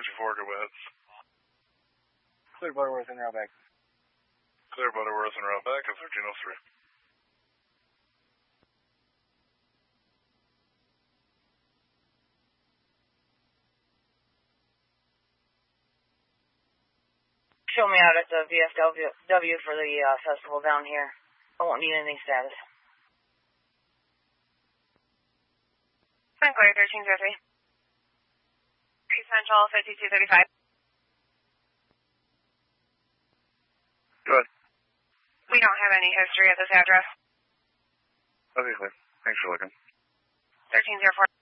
254, go ahead. Clear Butterworth and route back. Clear Butterworth and route back at 1303. Show me out at the VFW for the festival down here. I won't need anything status. Clear 1303. East Central 5235. Good. We don't have any history at this address. Okay, clear. Thanks for looking. 1304.